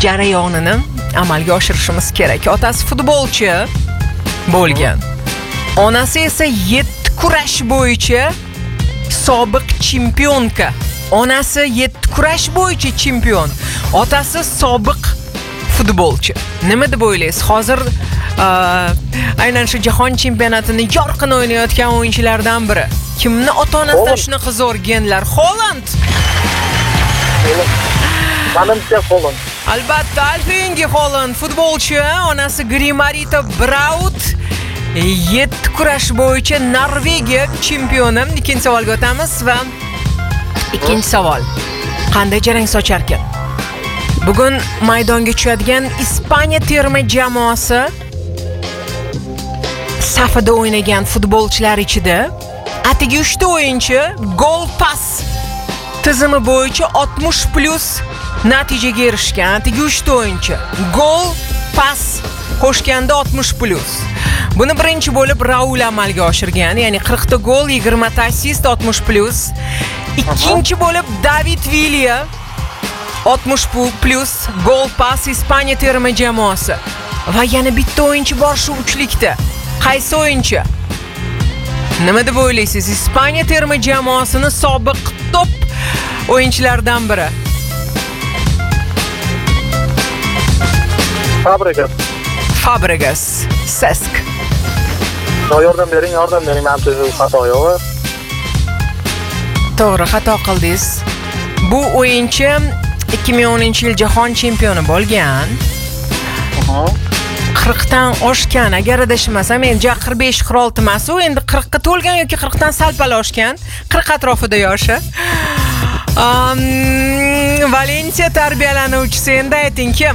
jarayonini amalga oshirishimiz kerak. Otasi futbolchi bo'lgan. Onasi esa 7 kurash bo'yicha sobiq chempionka. Onasi 7 kurash bo'yicha chempion. Otasi sobiq futbolchi. Nima deb o'ylaysiz? Hozir aynan shu jahon chempionatini yorqin o'ynayotgan o'yinchilardan biri. Kimni ota-onasidan shunaqa zo'r genlar? Holland. Menimcha Holland. Albatta, Alfengi Holland futbolchi, onasi Grimarita Braut 7 kurash bo'yicha Norvegiya chempioni. Ikkinchi savolga o'tamiz va ikkinchi savol. Qanday jarang socharkan? Bugun maydonga tushadigan Ispaniya terma jamoasi safida o'ynagan futbolchilar ichida atigi 3 ta o'yinchi gol pas tizimi bo'yicha 60+ natijaga erishgan. Atigi 3 ta o'yinchi gol pas qo'shganda 60+. Buni birinchi bo'lib Raul amalga oshirgan, ya'ni 40 ta gol, 20 ta assist, 60+. Ikkinchi bo'lib David Villa 60+ gol pas Ispaniya terma jamoasi. Va yana bitta o'yinchi bor shu uchlikda. Qaysi o'yinchi? Nima deb o'ylaysiz? Ispaniya terma jamoasini sobiq top o'yinchilardan biri. Fabregas. Cesc. Yordam bering, menimcha xato yo'q. To'g'ri, xato qildingiz. Bu o'yinchi 2010-yil jahon chempioni bo'lgan. 40 dan oshgan, agar adashmasam, endi 45-46 emas, u endi 40 ga to'lgan yoki 40 dan sal-pal oshgan, 40 atrofida yoshi. Valensiya tarbiyalanuvchisi, endi ayting kim?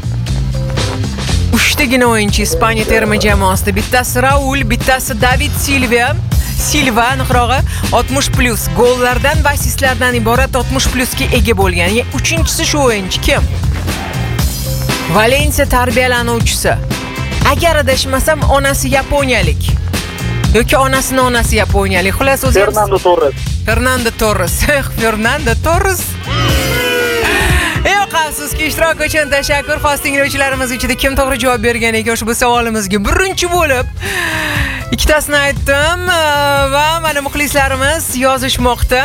3 tagina o'yinchi Ispaniya terma jamoasida. Bittasi Raul, bittasi David Silva aniqrog'i 60+ gollardan va assistlardan iborat 60+ ga ega bo'lgan. Uchinchisi shu o'yinchi kim? Valensiya tarbiyalanuvchisi. Agar adashmasam, onasi yaponiyalik yoki onasining onasi yaponiyalik. Xullas o'zi Fernando Torres. Yo'q, afsuski, ishtirok uchun tashakkur. Xos tinglovchilarimiz ichida kim to'g'ri javob bergan ekan ushbu savolimizga? Birinchi bo'lib ikkitasini aytdim va mana muxlislarimiz yozishmoqda.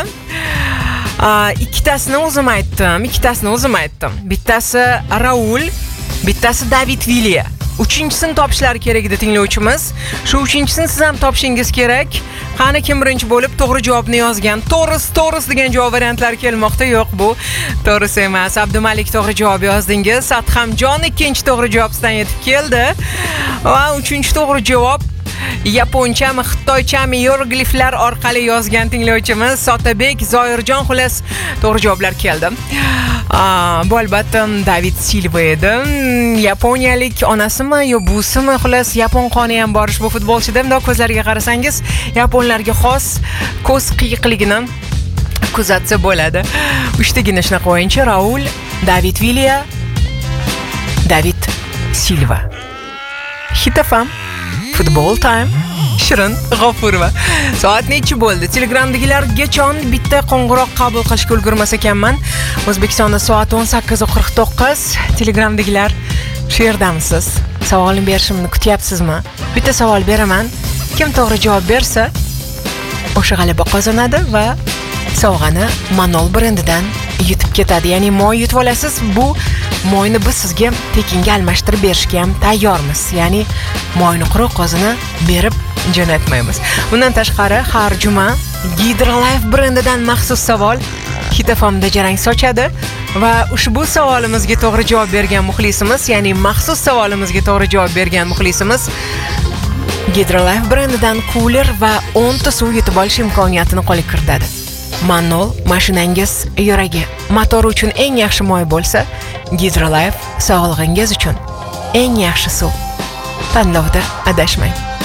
Ikkitasini o'zim aytdim. Bittasi Raul, bittasi David Villa. Uchinchisini topishlari kerak edi tinglovchimiz. Shu uchinchisini siz ham topishingiz kerak. Qani kim birinchi bo'lib to'g'ri javobni yozgan? Torres degan javob variantlari kelmoqda. Yo'q, bu Torres emas. Abdumalik to'g'ri javob yozdingiz. Adhamjon ikkinchi to'g'ri javobdan yetib keldi. Va uchinchi to'g'ri javob yaponchami, xitoychami hierogliflar orqali yozgan tinglovchimiz Sotabek Zoirjon. Xullas, to'g'ri javoblar keldi. Bu albatta David Silva edi. Yaponiyalik onasimi yo busimi? Xullas, yapon qoni ham bor bu futbolchida. Bundoq ko'zlariga qarasangiz, yaponlarga xos ko'z qiyiqligini kuzatsa bo'ladi. 3 tagina shunaqa o'yinchi: Raul, David Villa, David Silva. Hitafam Football Time. Shirin G'ofurova. Soat necha bo'ldi? Telegramdagilarga bitta qo'ng'iroq qabul qilishga ulgurmas ekanman. O'zbekistonda soat 18:49. Telegramdagilar shu yerdamisiz? Savolni berishimni kutyapsizmi? Bitta savol beraman. Kim to'g'ri javob bersa, o'sha g'alaba qozonadi va sovg'ani Manol brendidan yutib ketadi. Ya'ni moy yutib olasiz. Bu moyni biz sizga tekinga almashtirib berishga ham tayyormiz. Ya'ni moyni quruq qozini berib jo'natmaymiz. Bundan tashqari har juma Hydrolife brendidan maxsus savol Hitafamda jarang sochadi va ushbu savolimizga to'g'ri javob bergan muxlisimiz, ya'ni maxsus savolimizga to'g'ri javob bergan muxlisimiz Hydrolife brendidan cooler va 10 ta suv yutib olish imkoniyatini qo'lga kiritadi. Manol mashinangiz yuragi, motor uchun eng yaxshi moy bo'lsa, Hydrolife sog'lig'ingiz uchun eng yaxshi suv. Tanlovda adashmang.